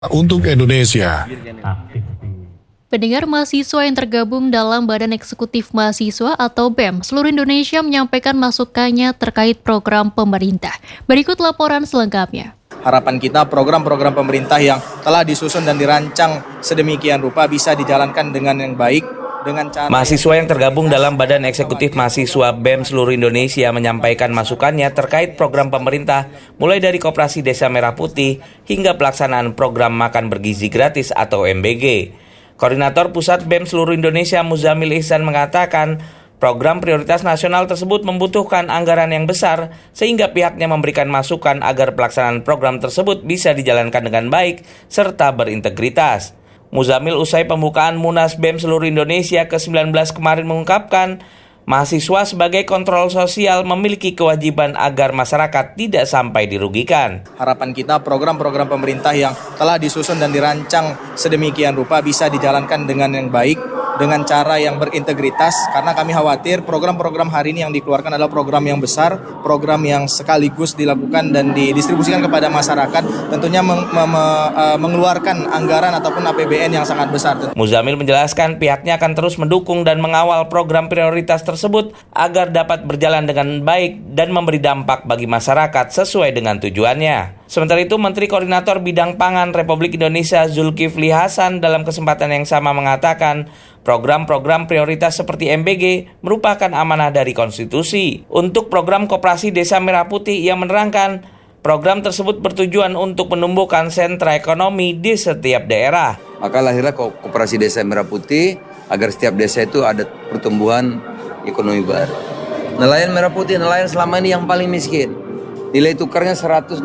untuk Indonesia. Pendengar, mahasiswa yang tergabung dalam Badan Eksekutif Mahasiswa atau BEM seluruh Indonesia menyampaikan masukannya terkait program pemerintah. Berikut laporan selengkapnya. Harapan kita program-program pemerintah yang telah disusun dan dirancang sedemikian rupa bisa dijalankan dengan yang baik. Mahasiswa yang tergabung dalam Badan Eksekutif Mahasiswa BEM seluruh Indonesia menyampaikan masukannya terkait program pemerintah mulai dari Koperasi Desa Merah Putih hingga pelaksanaan program makan bergizi gratis atau MBG. Koordinator Pusat BEM seluruh Indonesia Muzamil Ihsan mengatakan program prioritas nasional tersebut membutuhkan anggaran yang besar sehingga pihaknya memberikan masukan agar pelaksanaan program tersebut bisa dijalankan dengan baik serta berintegritas. Muzamil usai pembukaan Munas BEM seluruh Indonesia ke-19 kemarin mengungkapkan, mahasiswa sebagai kontrol sosial memiliki kewajiban agar masyarakat tidak sampai dirugikan. Harapan kita program-program pemerintah yang telah disusun dan dirancang sedemikian rupa bisa dijalankan dengan yang baik, dengan cara yang berintegritas, karena kami khawatir program-program hari ini yang dikeluarkan adalah program yang besar, program yang sekaligus dilakukan dan didistribusikan kepada masyarakat, tentunya mengeluarkan anggaran ataupun APBN yang sangat besar. Muzamil menjelaskan pihaknya akan terus mendukung dan mengawal program prioritas tersebut agar dapat berjalan dengan baik dan memberi dampak bagi masyarakat sesuai dengan tujuannya. Sementara itu, Menteri Koordinator Bidang Pangan Republik Indonesia Zulkifli Hasan dalam kesempatan yang sama mengatakan program-program prioritas seperti MBG merupakan amanah dari konstitusi. Untuk program Koperasi Desa Merah Putih, ia menerangkan program tersebut bertujuan untuk menumbuhkan sentra ekonomi di setiap daerah. Maka lahirlah Koperasi Desa Merah Putih agar setiap desa itu ada pertumbuhan ekonomi baru. Nelayan Merah Putih, nelayan selama ini yang paling miskin. Nilai tukarnya 103.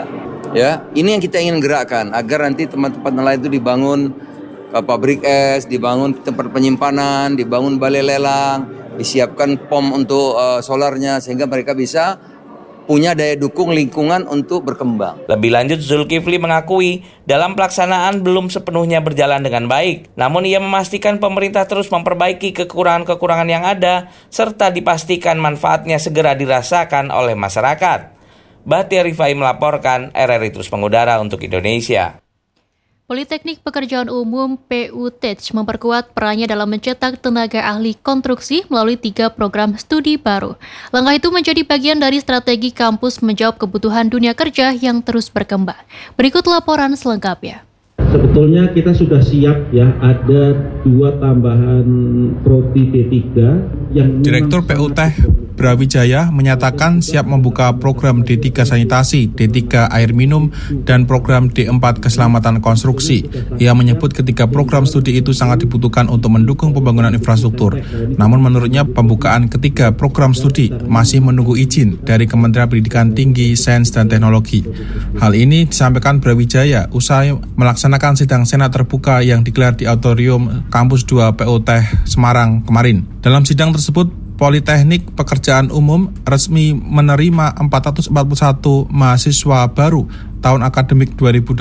Ya, ini yang kita ingin gerakkan agar nanti tempat-tempat nelayan itu dibangun pabrik es, dibangun tempat penyimpanan, dibangun balai lelang, disiapkan pom untuk solarnya sehingga mereka bisa punya daya dukung lingkungan untuk berkembang. Lebih lanjut, Zulkifli mengakui dalam pelaksanaan belum sepenuhnya berjalan dengan baik. Namun ia memastikan pemerintah terus memperbaiki kekurangan-kekurangan yang ada serta dipastikan manfaatnya segera dirasakan oleh masyarakat. Bahtiar Rifai melaporkan, RRI Terus Mengudara untuk Indonesia. Politeknik Pekerjaan Umum PUTEJ memperkuat perannya dalam mencetak tenaga ahli konstruksi melalui 3 program studi baru. Langkah itu menjadi bagian dari strategi kampus menjawab kebutuhan dunia kerja yang terus berkembang. Berikut laporan selengkapnya. Sebetulnya kita sudah siap ya, ada 2 tambahan prodi D3 yang Direktur PUTEJ Brawijaya menyatakan siap membuka program D3 sanitasi, D3 air minum, dan program D4 keselamatan konstruksi. Ia menyebut ketika program studi itu sangat dibutuhkan untuk mendukung pembangunan infrastruktur. Namun menurutnya pembukaan ketiga program studi masih menunggu izin dari Kementerian Pendidikan Tinggi, Sains, dan Teknologi. Hal ini disampaikan Brawijaya usai melaksanakan sidang Senat terbuka yang digelar di Auditorium Kampus 2 PUTEJ Semarang kemarin. Dalam sidang tersebut, Politeknik Pekerjaan Umum resmi menerima 441 mahasiswa baru tahun akademik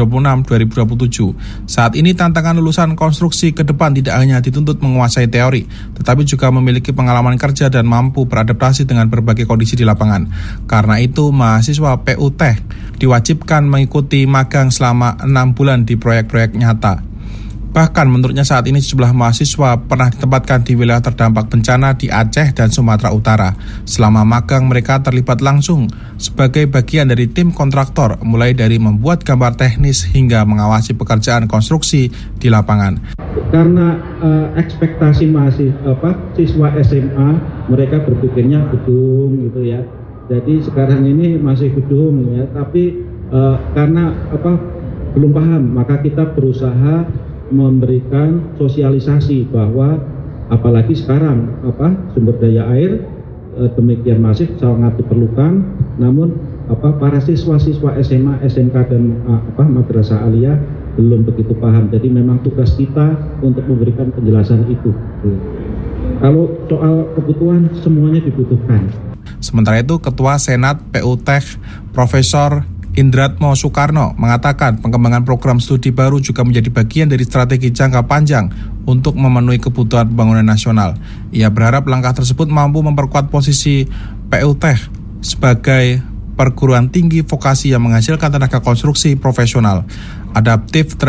2026-2027. Saat ini tantangan lulusan konstruksi ke depan tidak hanya dituntut menguasai teori, tetapi juga memiliki pengalaman kerja dan mampu beradaptasi dengan berbagai kondisi di lapangan. Karena itu, mahasiswa PUTEJ diwajibkan mengikuti magang selama 6 bulan di proyek-proyek nyata. Bahkan menurutnya saat ini sejumlah mahasiswa pernah ditempatkan di wilayah terdampak bencana di Aceh dan Sumatera Utara. Selama magang mereka terlibat langsung sebagai bagian dari tim kontraktor, mulai dari membuat gambar teknis hingga mengawasi pekerjaan konstruksi di lapangan. Karena ekspektasi siswa SMA mereka berpikirnya gedung gitu ya. Jadi sekarang ini masih gedung ya, tapi karena belum paham, maka kita berusaha memberikan sosialisasi bahwa apalagi sekarang sumber daya air demikian masif sangat diperlukan, namun para siswa-siswa SMA, SMK dan madrasah aliyah belum begitu paham. Jadi memang tugas kita untuk memberikan penjelasan itu. Kalau soal kebutuhan semuanya dibutuhkan. Sementara itu, Ketua Senat PUTEJ Profesor Indratmo Soekarno mengatakan pengembangan program studi baru juga menjadi bagian dari strategi jangka panjang untuk memenuhi kebutuhan pembangunan nasional. Ia berharap langkah tersebut mampu memperkuat posisi PUTEJ sebagai perguruan tinggi vokasi yang menghasilkan tenaga konstruksi profesional, adaptif,